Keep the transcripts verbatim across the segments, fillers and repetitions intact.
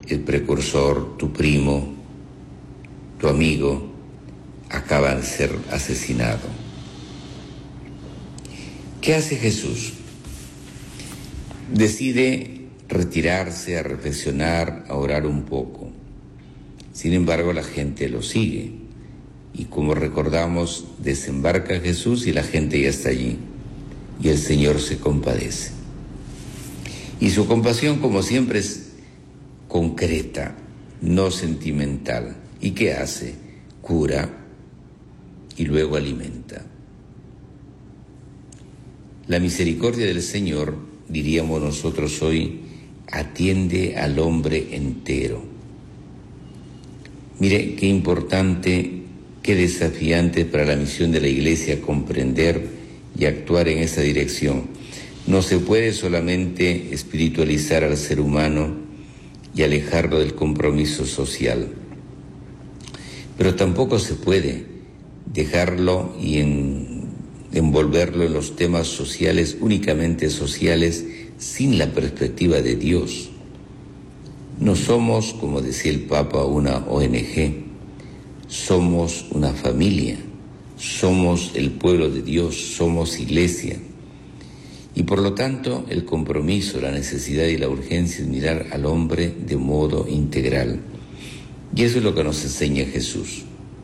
el precursor, tu primo, tu amigo, acaba de ser asesinado. ¿Qué hace Jesús? Decide retirarse a reflexionar, a orar un poco. Sin embargo, la gente lo sigue. Y como recordamos, desembarca Jesús y la gente ya está allí. Y el Señor se compadece. Y su compasión, como siempre, es concreta, no sentimental. ¿Y qué hace? Cura y luego alimenta. La misericordia del Señor, diríamos nosotros hoy, atiende al hombre entero. Mire qué importante, qué desafiante para la misión de la Iglesia comprender y actuar en esa dirección. No se puede solamente espiritualizar al ser humano y alejarlo del compromiso social, pero tampoco se puede dejarlo y en, envolverlo en los temas sociales, únicamente sociales, sin la perspectiva de Dios. No somos, como decía el Papa, una O N G, somos una familia, somos el pueblo de Dios, somos iglesia. Y por lo tanto, el compromiso, la necesidad y la urgencia es mirar al hombre de modo integral. Y eso es lo que nos enseña Jesús.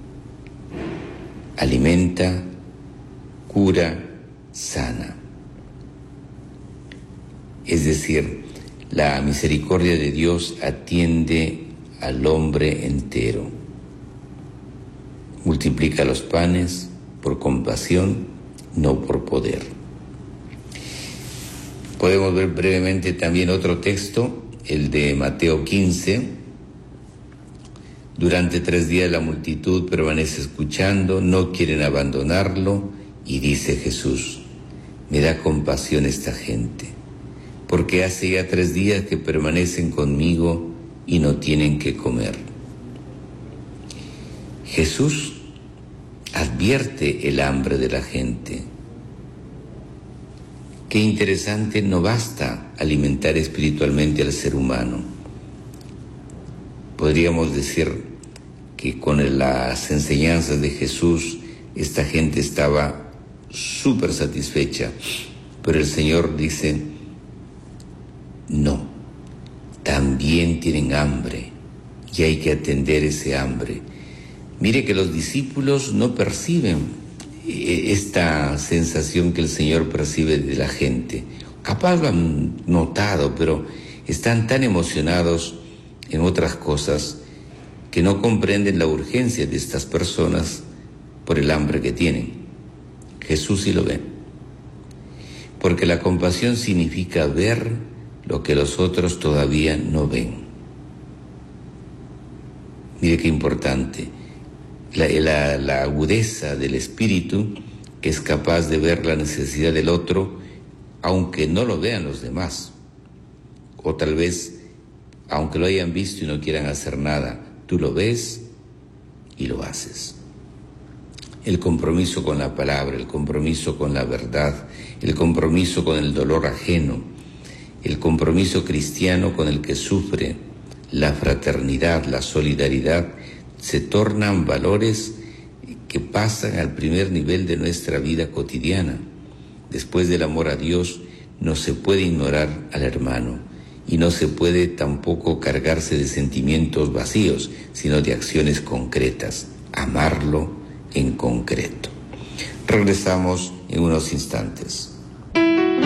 Alimenta, cura, sana. Es decir, la misericordia de Dios atiende al hombre entero. Multiplica los panes por compasión, no por poder. Podemos ver brevemente también otro texto, el de Mateo quince. Durante tres días la multitud permanece escuchando, no quieren abandonarlo, y dice Jesús: me da compasión esta gente, porque hace ya tres días que permanecen conmigo y no tienen que comer. Jesús advierte el hambre de la gente. Qué interesante, no basta alimentar espiritualmente al ser humano. Podríamos decir que con las enseñanzas de Jesús esta gente estaba súper satisfecha, pero el Señor dice: no, también tienen hambre y hay que atender ese hambre. Mire que los discípulos no perciben esta sensación que el Señor percibe de la gente. Capaz lo han notado, pero están tan emocionados en otras cosas que no comprenden la urgencia de estas personas por el hambre que tienen. Jesús sí lo ve, porque la compasión significa ver lo que los otros todavía no ven. Mire qué importante. La, la, la agudeza del espíritu es capaz de ver la necesidad del otro, aunque no lo vean los demás. O tal vez, aunque lo hayan visto y no quieran hacer nada, tú lo ves y lo haces. El compromiso con la palabra, el compromiso con la verdad, el compromiso con el dolor ajeno, el compromiso cristiano con el que sufre, la fraternidad, la solidaridad, se tornan valores que pasan al primer nivel de nuestra vida cotidiana. Después del amor a Dios, no se puede ignorar al hermano y no se puede tampoco cargarse de sentimientos vacíos, sino de acciones concretas, amarlo en concreto. Regresamos en unos instantes.